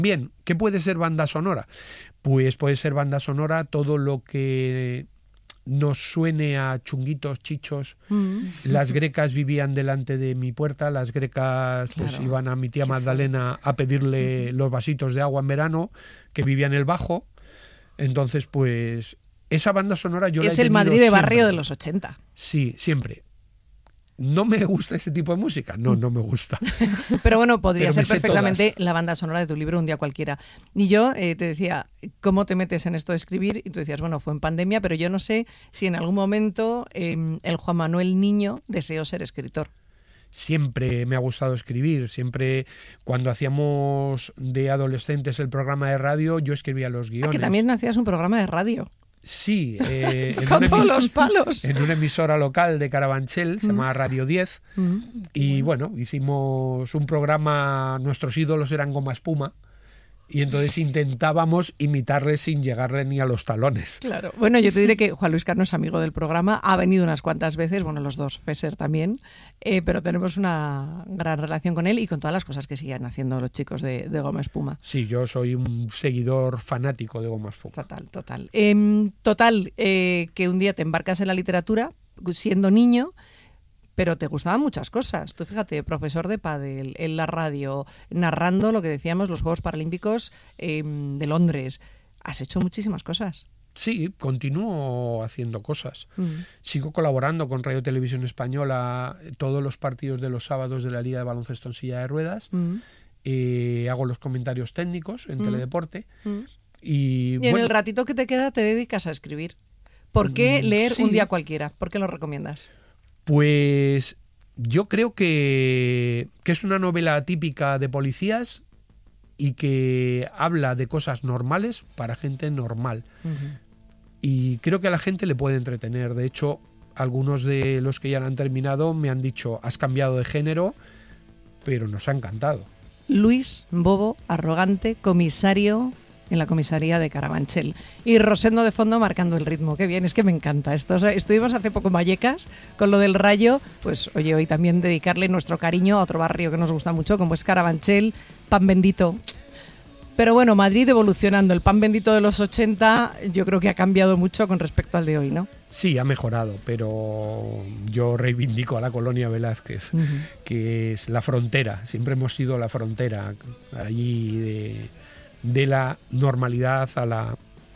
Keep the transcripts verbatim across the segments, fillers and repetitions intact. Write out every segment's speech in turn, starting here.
Bien, ¿qué puede ser banda sonora? Pues puede ser banda sonora todo lo que nos suene a chunguitos, chichos. Mm. Las grecas vivían delante de mi puerta, las grecas pues claro. iban a mi tía Magdalena a pedirle los vasitos de agua en verano, que vivía en el Bajo. Entonces, pues, esa banda sonora yo es la he el Madrid de siempre. barrio de los ochenta. Sí, siempre. ¿No me gusta ese tipo de música? No, no me gusta. Pero bueno, podría Pero ser perfectamente todas. La banda sonora de tu libro Un día cualquiera. Y yo eh, te decía, ¿cómo te metes en esto de escribir? Y tú decías, bueno, fue en pandemia, pero yo no sé si en algún momento eh, el Juan Manuel niño deseó ser escritor. Siempre me ha gustado escribir, siempre cuando hacíamos de adolescentes el programa de radio, yo escribía los guiones. Ah, que también hacías un programa de radio. Sí, eh, en, con una todos los palos. en una emisora local de Carabanchel, se mm. llama Radio diez, mm. y bueno, hicimos un programa, nuestros ídolos eran Goma Espuma, y entonces intentábamos imitarle sin llegarle ni a los talones. Claro. Bueno, yo te diré que Juan Luis Cano es amigo del programa, ha venido unas cuantas veces, bueno, los dos, Fesser también, eh, pero tenemos una gran relación con él y con todas las cosas que siguen haciendo los chicos de, de Goma Espuma. Sí, yo soy un seguidor fanático de Goma Espuma. Total, total. Eh, total, eh, que un día te embarcas en la literatura, siendo niño, pero te gustaban muchas cosas. Tú fíjate, profesor de pádel, en la radio, narrando lo que decíamos, los Juegos Paralímpicos eh, de Londres. Has hecho muchísimas cosas. Sí, continúo haciendo cosas. Mm. Sigo colaborando con Radio Televisión Española todos los partidos de los sábados de la Liga de Baloncesto en Silla de Ruedas. Mm. Eh, hago los comentarios técnicos en mm. Teledeporte. Mm. Y, y bueno, en el ratito que te queda te dedicas a escribir. ¿Por qué leer sí. Un día cualquiera? ¿Por qué lo recomiendas? Pues yo creo que, que es una novela típica de policías y que habla de cosas normales para gente normal. Uh-huh. Y creo que a la gente le puede entretener. De hecho, algunos de los que ya la han terminado me han dicho, has cambiado de género, pero nos ha encantado. Luis Bobo, arrogante, comisario en la comisaría de Carabanchel. Y Rosendo de fondo marcando el ritmo. Qué bien, es que me encanta esto. O sea, estuvimos hace poco en Vallecas con lo del Rayo. Pues oye, hoy también dedicarle nuestro cariño a otro barrio que nos gusta mucho, como es Carabanchel, pan bendito. Pero bueno, Madrid evolucionando. El pan bendito de los ochenta yo creo que ha cambiado mucho con respecto al de hoy, ¿no? Sí, ha mejorado, pero yo reivindico a la colonia Velázquez, uh-huh. que es la frontera. Siempre hemos sido la frontera allí de... de la normalidad a la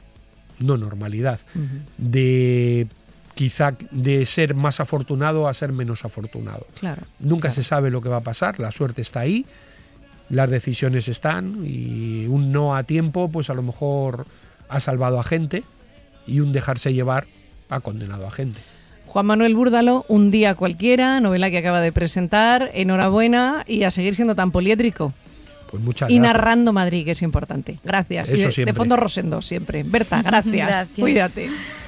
no normalidad, uh-huh. de quizá de ser más afortunado a ser menos afortunado. Claro, Nunca claro. se sabe lo que va a pasar, la suerte está ahí, las decisiones están y un no a tiempo pues a lo mejor ha salvado a gente y un dejarse llevar ha condenado a gente. Juan Manuel Búrdalo, Un día cualquiera, novela que acaba de presentar, enhorabuena y a seguir siendo tan poliédrico. Pues muchas y gracias. Narrando Madrid, que es importante. Gracias. Eso y de, siempre. de fondo Rosendo, siempre. Berta, gracias. Gracias. Cuídate.